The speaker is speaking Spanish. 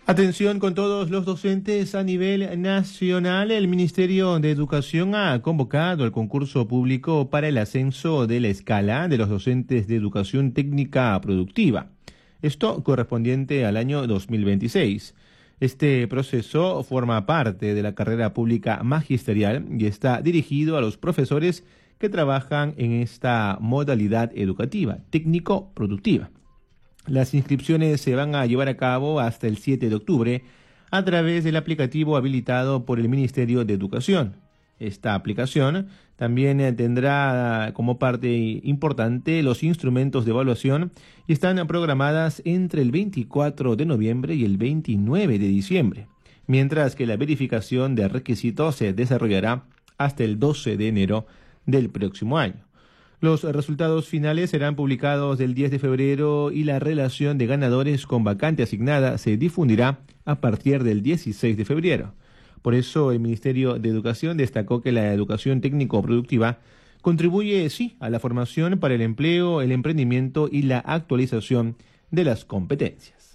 Atención con todos los docentes a nivel nacional. El Ministerio de Educación ha convocado el concurso público para el ascenso de la escala de los docentes de educación técnica productiva. Esto correspondiente al año 2026. Este proceso forma parte de la carrera pública magisterial y está dirigido a los profesores que trabajan en esta modalidad educativa, técnico-productiva. Las inscripciones se van a llevar a cabo hasta el 7 de octubre a través del aplicativo habilitado por el Ministerio de Educación. Esta aplicación también tendrá como parte importante los instrumentos de evaluación y están programadas entre el 24 de noviembre y el 29 de diciembre, mientras que la verificación de requisitos se desarrollará hasta el 12 de enero del próximo año. Los resultados finales serán publicados el 10 de febrero y la relación de ganadores con vacante asignada se difundirá a partir del 16 de febrero. Por eso el Ministerio de Educación destacó que la educación técnico-productiva contribuye, sí, a la formación para el empleo, el emprendimiento y la actualización de las competencias.